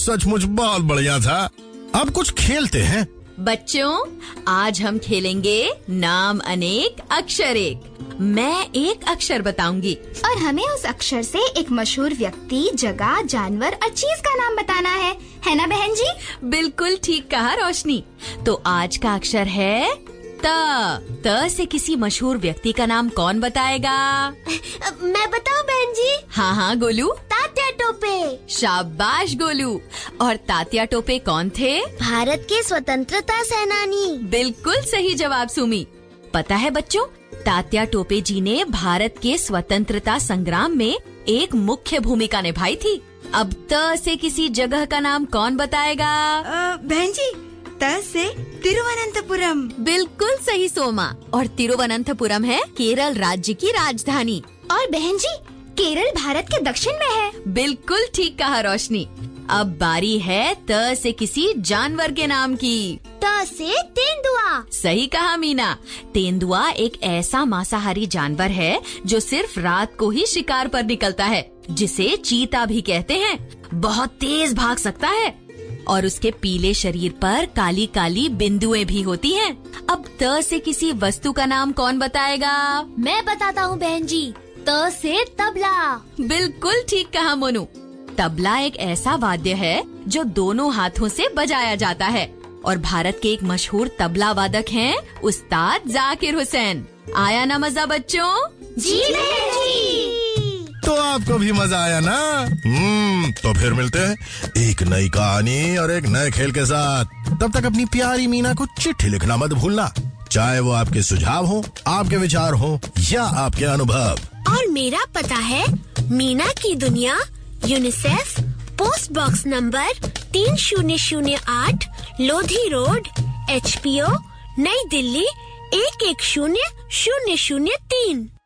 सचमुच बहुत बढ़िया था। अब कुछ खेलते हैं। बच्चों, आज हम खेलेंगे नाम अनेक अक्षर एक। मैं एक अक्षर बताऊंगी और हमें उस अक्षर से एक मशहूर व्यक्ति, जगह, जानवर और चीज का नाम बताना है ना बहन जी? बिल्कुल ठीक कहा रोशनी। तो आज का अक्षर है त से किसी मशहूर व्यक्ति का नाम कौन बताएगा? मैं बताऊं बहन जी? हाँ गोलू। तात्या टोपे। शाबाश गोलू। और तात्या टोपे कौन थे? भारत के स्वतंत्रता सेनानी। बिल्कुल सही जवाब सुमी। पता है बच्चों, तात्या टोपे जी ने भारत के स्वतंत्रता संग्राम में एक मुख्य भूमिका निभाई थी। अब त से किसी जगह का नाम कौन बताएगा? बहन जी, त से तिरुवनंतपुरम। बिल्कुल सही सोमा। और तिरुवनंतपुरम है केरल राज्य की राजधानी। और बहन जी, केरल भारत के दक्षिण में है। बिल्कुल ठीक कहा रोशनी। अब बारी है त से किसी जानवर के नाम की। त से तेंदुआ। सही कहा मीना। तेंदुआ एक ऐसा मांसाहारी जानवर है जो सिर्फ रात को ही शिकार पर निकलता है, जिसे चीता भी कहते हैं। बहुत तेज भाग सकता है और उसके पीले शरीर पर काली काली बिंदुएं भी होती हैं। अब त से किसी वस्तु का नाम कौन बताएगा? मैं बताता हूँ बहन जी। त से तबला। बिल्कुल ठीक कहा मोनू। तबला एक ऐसा वाद्य है जो दोनों हाथों से बजाया जाता है और भारत के एक मशहूर तबला वादक हैं उस्ताद जाकिर हुसैन। आया ना मजा बच्चों? जी बहन जी। तो आपको भी मजा आया ना? तो फिर मिलते हैं एक नई कहानी और एक नए खेल के साथ। तब तक अपनी प्यारी मीना को चिट्ठी लिखना मत भूलना, चाहे वो आपके सुझाव हो, आपके विचार हो या आपके अनुभव। और मेरा पता है मीना की दुनिया, UNICEF, post box number 3008, Lodhi road, HPO, नई दिल्ली 11003।